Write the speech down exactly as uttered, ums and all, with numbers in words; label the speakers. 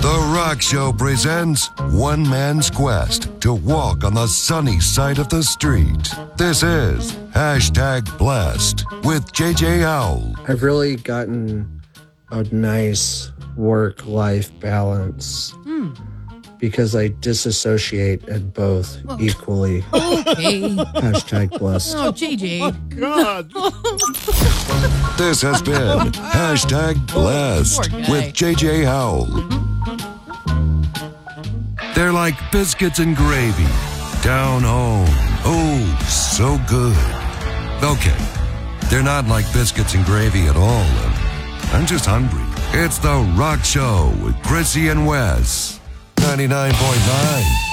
Speaker 1: The Rock Show presents One Man's Quest to walk on the sunny side of the street. This is Hashtag Blessed with J J Howell.
Speaker 2: I've really gotten a nice work-life balance mm. because I disassociate at both oh. equally.
Speaker 3: Okay.
Speaker 2: Hashtag Blessed.
Speaker 3: Oh, J J.
Speaker 4: Oh, God.
Speaker 1: This has been Hashtag Blessed with J J Howell. They're like biscuits and gravy. Down home. Oh, so good. Okay, they're not like biscuits and gravy at all. I'm just hungry. It's The Rock Show with Chrissy and Wes. ninety-nine point nine